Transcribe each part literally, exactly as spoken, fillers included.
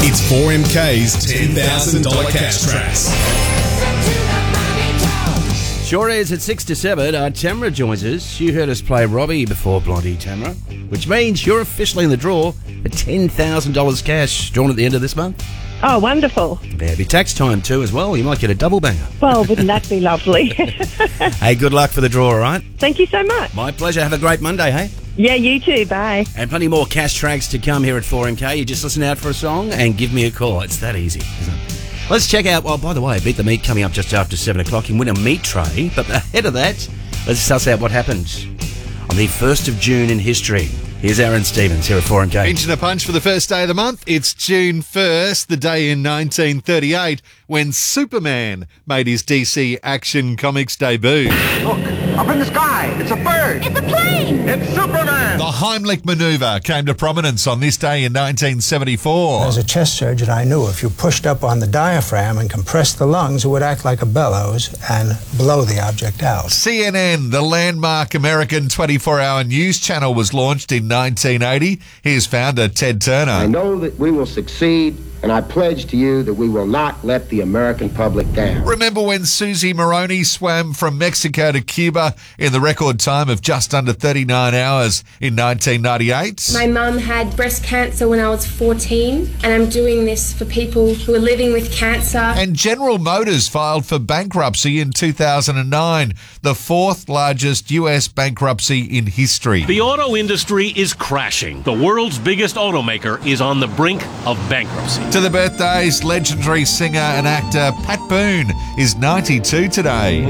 It's four M K's ten thousand dollars cash tracks. Sure is. At six to seven, uh, Tamara joins us. You heard us play Robbie before, Blondie, Tamara, which means you're officially in the draw for ten thousand dollars cash drawn at the end of this month. Oh, wonderful. There'll be tax time too as well. You might get a double banger. Well, wouldn't that be lovely? Hey, good luck for the draw, all right? Thank you so much. My pleasure. Have a great Monday, hey? Yeah, you too. Bye. And plenty more cash tracks to come here at four M K. You just listen out for a song and give me a call. It's that easy, isn't it? Let's check out, well, by the way, Beat the Meat coming up just after seven o'clock. You can win a meat tray. But ahead of that, let's suss out what happened on the first of June in history. Here's Aaron Stevens here at four M K. Pinching a punch for the first day of the month. It's June first, the day in nineteen thirty-eight, when Superman made his D C Action Comics debut. Look, up in the sky, it's a bird. It's a plane. It's Superman. The Heimlich Maneuver came to prominence on this day in nineteen seventy-four. As a chest surgeon, I knew if you pushed up on the diaphragm and compressed the lungs, it would act like a bellows and blow the object out. C N N, the landmark American twenty-four hour news channel, was launched in nineteen eighty. Here's founder Ted Turner. I know that we will succeed, and I pledge to you that we will not let the American public down. Remember when Susie Moroni swam from Mexico to Cuba in the record time of just under thirty-nine hours in nineteen ninety-eight? My mum had breast cancer when I was fourteen, and I'm doing this for people who are living with cancer. And General Motors filed for bankruptcy in two thousand nine, the fourth largest U S bankruptcy in history. The auto industry is crashing. The world's biggest automaker is on the brink of bankruptcy. To the birthdays, legendary singer and actor Pat Boone is ninety-two today.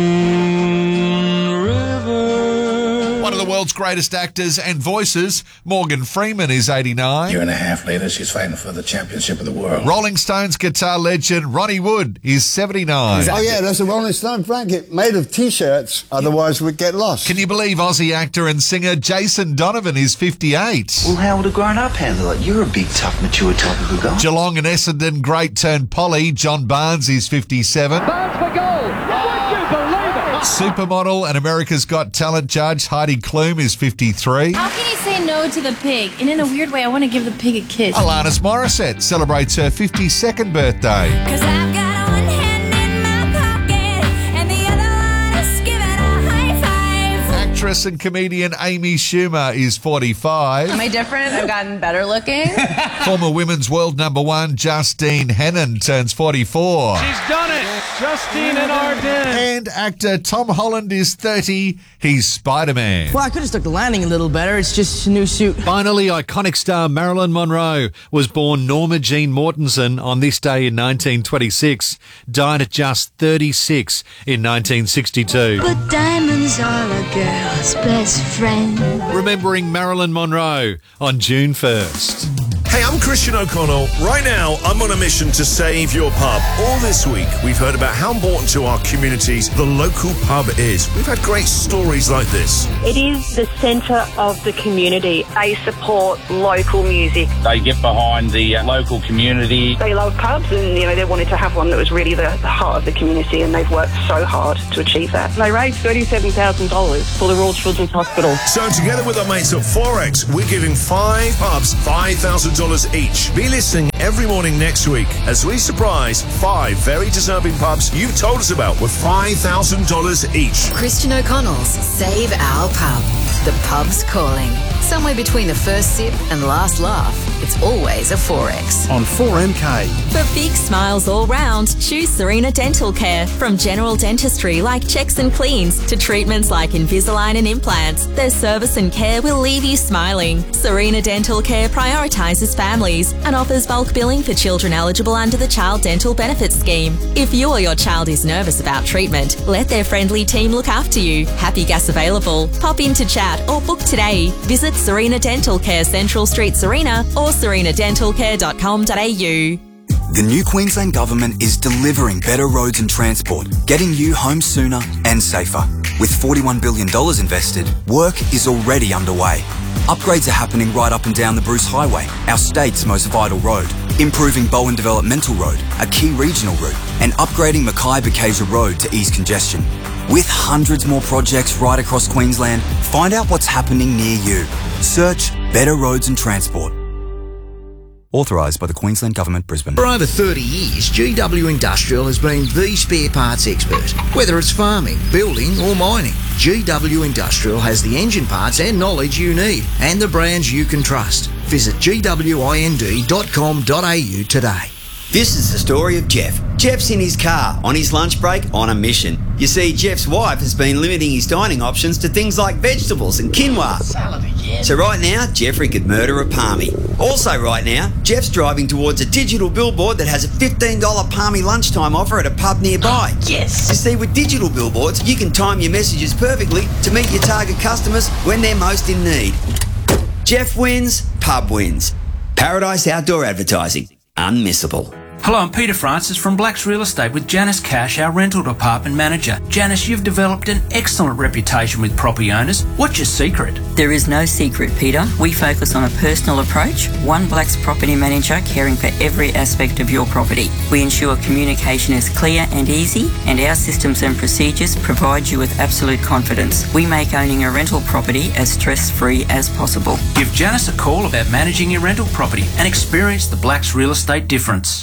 One of the world's greatest actors and voices, Morgan Freeman, is eighty-nine. A year and a half later, she's fighting for the championship of the world. Rolling Stones guitar legend Ronnie Wood is seventy-nine. Oh, yeah, that's a Rolling Stone blanket made of T-shirts, otherwise we'd get lost. Can you believe Aussie actor and singer Jason Donovan is fifty-eight? Well, how would a grown-up handle it? You're a big, tough, mature type of a guy. Geelong and Essendon great turn Polly, John Barnes is fifty-seven. Barnes for goal. Would you believe it? Supermodel and America's Got Talent judge Heidi Klum is fifty-three. How can you say no to the pig? And in a weird way, I want to give the pig a kiss. Alanis Morissette celebrates her fifty-second birthday. Cause I've got one hand in my pocket, and the other one is giving a high five. Actress and comedian Amy Schumer is forty-five. Am I different? I've gotten better looking. Former women's world number one Justine Henin turns forty-four. She's done it. Justine and Arden. And actor Tom Holland is thirty. He's Spider-Man. Well, I could have stuck the landing a little better. It's just a new suit. Finally, iconic star Marilyn Monroe was born Norma Jean Mortensen on this day in nineteen twenty-six. Died at just thirty-six in nineteen sixty-two. But diamonds are a girl's best friend. Remembering Marilyn Monroe on June first. Hey, I'm Christian O'Connell. Right now, I'm on a mission to save your pub. All this week, we've heard about how important to our communities the local pub is. We've had great stories like this. It is the centre of the community. They support local music. They get behind the uh, local community. They love pubs, and you know they wanted to have one that was really the, the heart of the community, and they've worked so hard to achieve that. They raised thirty-seven thousand dollars for the Royal Children's Hospital. So together with our mates at Forex, we're giving five pubs five thousand dollars each. Be listening every morning next week as we surprise five very deserving pubs you've told us about with five thousand dollars each. Christian O'Connell's Save Our Pub. The pub's calling. Somewhere between the first sip and last laugh, it's always a Forex. On four M K. For big smiles all round, choose Serena Dental Care. From general dentistry like checks and cleans to treatments like Invisalign and implants, their service and care will leave you smiling. Serena Dental Care prioritises families and offers bulk billing for children eligible under the Child Dental Benefits Scheme. If you or your child is nervous about treatment, let their friendly team look after you. Happy gas available. Pop in to chat or book today. Visit Serena Dental Care, Central Street, Serena, or serena dental care dot com dot a u. The new Queensland Government is delivering better roads and transport, getting you home sooner and safer. With forty-one billion dollars invested, work is already underway. Upgrades are happening right up and down the Bruce Highway, our state's most vital road. Improving Bowen Developmental Road, a key regional route, and upgrading Mackay-Bacasia Road to ease congestion. With hundreds more projects right across Queensland, find out what's happening near you. Search Better Roads and Transport. Authorised by the Queensland Government, Brisbane. For over thirty years, G W Industrial has been the spare parts expert. Whether it's farming, building or mining, G W Industrial has the engine parts and knowledge you need and the brands you can trust. Visit g w i n d dot com dot a u today. This is the story of Jeff. Jeff's in his car, on his lunch break, on a mission. You see, Jeff's wife has been limiting his dining options to things like vegetables and quinoa. Salad again. So right now, Jeffrey could murder a palmy. Also right now, Jeff's driving towards a digital billboard that has a fifteen dollars palmy lunchtime offer at a pub nearby. Oh, yes. You see, with digital billboards, you can time your messages perfectly to meet your target customers when they're most in need. Jeff wins, pub wins. Paradise Outdoor Advertising. Unmissable. Hello, I'm Peter Francis from Blacks Real Estate with Janice Cash, our rental department manager. Janice, you've developed an excellent reputation with property owners. What's your secret? There is no secret, Peter. We focus on a personal approach, one Blacks property manager caring for every aspect of your property. We ensure communication is clear and easy, and our systems and procedures provide you with absolute confidence. We make owning a rental property as stress-free as possible. Give Janice a call about managing your rental property and experience the Blacks Real Estate difference.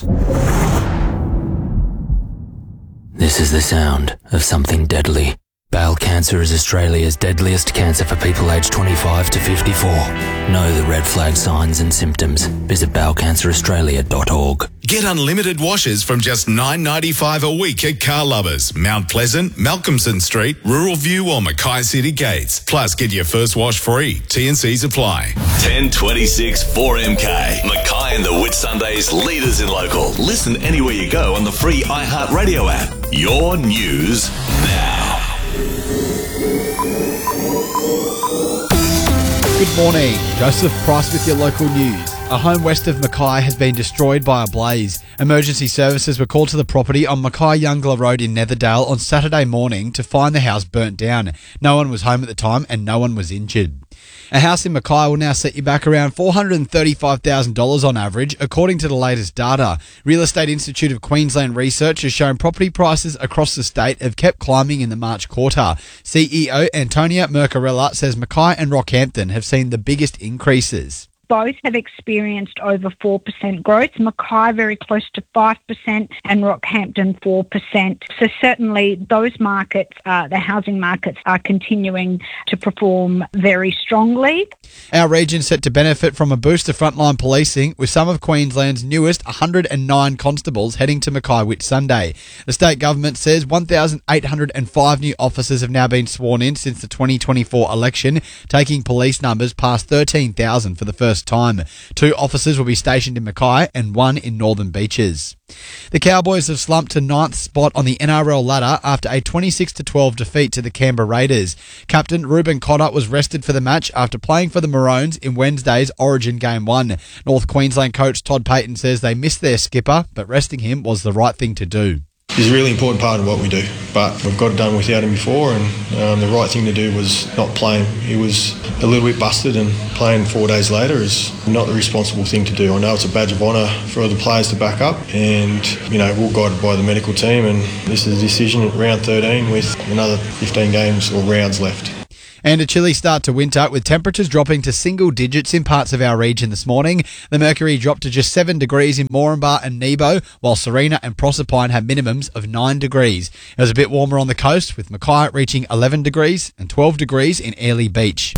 This is the sound of something deadly. Bowel cancer is Australia's deadliest cancer for people aged twenty-five to fifty-four. Know the red flag signs and symptoms. Visit bowel cancer australia dot org. Get unlimited washes from just nine dollars ninety-five a week at Car Lovers, Mount Pleasant, Malcolmson Street, Rural View or Mackay City Gates. Plus, get your first wash free. T and C's apply. ten twenty-six four M K. Mackay and the Whitsundays leaders in local. Listen anywhere you go on the free iHeartRadio app. Your news now. Good morning. Joseph Price with your local news. A home west of Mackay has been destroyed by a blaze. Emergency services were called to the property on Mackay-Youngler Road in Netherdale on Saturday morning to find the house burnt down. No one was home at the time and no one was injured. A house in Mackay will now set you back around four hundred thirty-five thousand dollars on average, according to the latest data. Real Estate Institute of Queensland research has shown property prices across the state have kept climbing in the March quarter. C E O Antonia Mercarella says Mackay and Rockhampton have seen the biggest increases. Both have experienced over four percent growth. Mackay very close to five percent and Rockhampton four percent. So certainly those markets, uh, the housing markets, are continuing to perform very strongly. Our region set to benefit from a boost to frontline policing, with some of Queensland's newest one hundred nine constables heading to Mackay Whit Sunday. The state government says one thousand eight hundred five new officers have now been sworn in since the twenty twenty-four election, taking police numbers past thirteen thousand for the first time. Two officers will be stationed in Mackay and one in Northern Beaches. The Cowboys have slumped to ninth spot on the N R L ladder after a twenty-six to twelve defeat to the Canberra Raiders. Captain Ruben Cotter was rested for the match after playing for the Maroons in Wednesday's Origin Game one. North Queensland coach Todd Payton says they missed their skipper, but resting him was the right thing to do. He's a really important part of what we do, but we've got it done without him before, and um, the right thing to do was not play him. He was a little bit busted, and playing four days later is not the responsible thing to do. I know it's a badge of honour for other players to back up, and you know we're guided by the medical team, and this is a decision at round thirteen with another fifteen games or rounds left. And a chilly start to winter, with temperatures dropping to single digits in parts of our region this morning. The mercury dropped to just seven degrees in Moranbah and Nebo, while Serena and Proserpine had minimums of nine degrees. It was a bit warmer on the coast, with Mackay reaching eleven degrees and twelve degrees in Airlie Beach.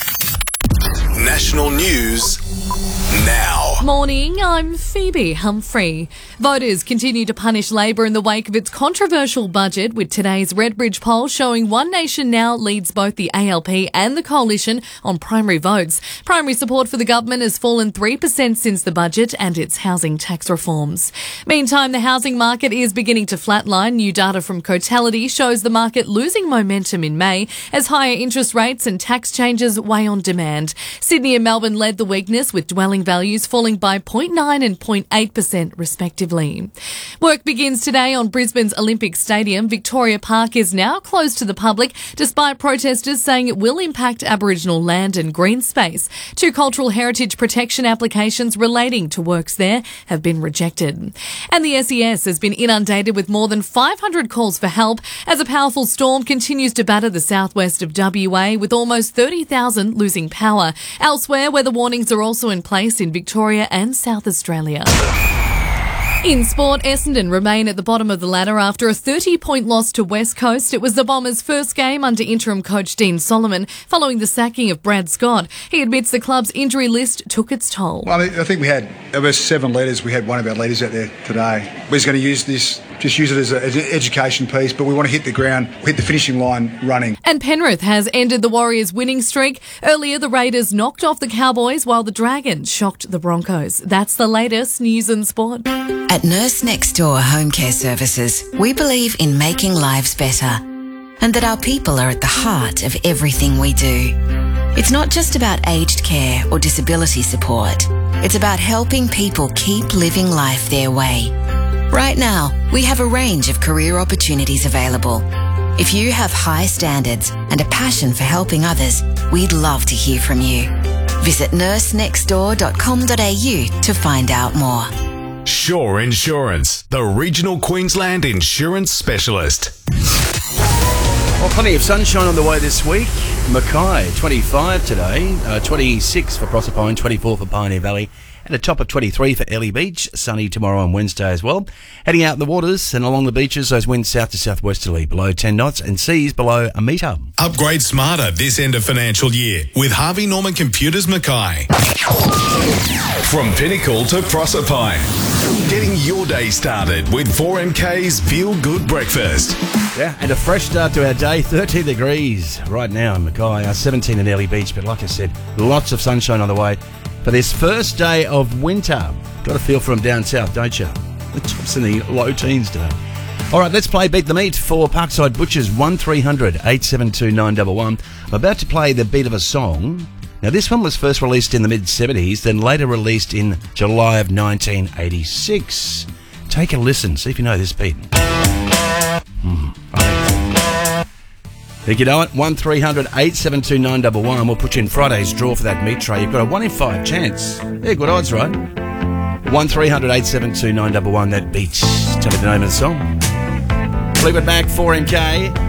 National news now. Morning, I'm Phoebe Humphrey. Voters continue to punish Labor in the wake of its controversial budget, with today's Redbridge poll showing One Nation now leads both the A L P and the Coalition on primary votes. Primary support for the government has fallen three percent since the budget and its housing tax reforms. Meantime, the housing market is beginning to flatline. New data from Cotality shows the market losing momentum in May as higher interest rates and tax changes weigh on demand. Sydney and Melbourne led the weakness, with dwelling values falling by zero point nine and zero point eight percent respectively. Work begins today on Brisbane's Olympic Stadium. Victoria Park is now closed to the public, despite protesters saying it will impact Aboriginal land and green space. Two cultural heritage protection applications relating to works there have been rejected. And the S E S has been inundated with more than five hundred calls for help as a powerful storm continues to batter the southwest of W A, with almost thirty thousand losing power. Elsewhere, weather warnings are also in place in Victoria Victoria and South Australia. In sport, Essendon remain at the bottom of the ladder after a thirty-point loss to West Coast. It was the Bombers' first game under interim coach Dean Solomon following the sacking of Brad Scott. He admits the club's injury list took its toll. Well, I think we had, there were seven leaders. We had one of our leaders out there today. We're just going to use this, just use it as, a, as an education piece, but we want to hit the ground, hit the finishing line running. And Penrith has ended the Warriors' winning streak. Earlier, the Raiders knocked off the Cowboys while the Dragons shocked the Broncos. That's the latest news and sport. At Nurse Next Door Home Care Services, we believe in making lives better and that our people are at the heart of everything we do. It's not just about aged care or disability support. It's about helping people keep living life their way. Right now, we have a range of career opportunities available. If you have high standards and a passion for helping others, we'd love to hear from you. Visit nurse next door dot com dot a u to find out more. Shore Insurance, the regional Queensland insurance specialist. Well, plenty of sunshine on the way this week. Mackay, twenty-five today, uh, twenty-six for Proserpine, twenty-four for Pioneer Valley, and a top of twenty-three for Ellie Beach. Sunny tomorrow and Wednesday as well. Heading out in the waters and along the beaches, those winds south to southwesterly below ten knots and seas below a metre. Upgrade smarter this end of financial year with Harvey Norman Computers Mackay. From Pinnacle to Proserpine, getting your day started with four M K's Feel Good Breakfast. Yeah, and a fresh start to our day. thirteen degrees right now in Mackay, uh, seventeen in Ellie Beach, but like I said, lots of sunshine on the way for this first day of winter. Got a feel for them down south, don't you? The top's in the low teens today. All right, let's play Beat the Meat for Parkside Butchers, one three hundred eight seven two nine one one. I'm about to play the beat of a song. Now, this one was first released in the mid-seventies, then later released in July of nineteen eighty-six. Take a listen, see if you know this beat. Hmm, I think you know it. one three hundred eight seven two nine one one. We'll put you in Friday's draw for that meat tray. You've got a one in five chance. Yeah, good odds, right? one three hundred eight seven two nine one one. That beats. Tell me the name of the song. Fleetwood Mac, four M K.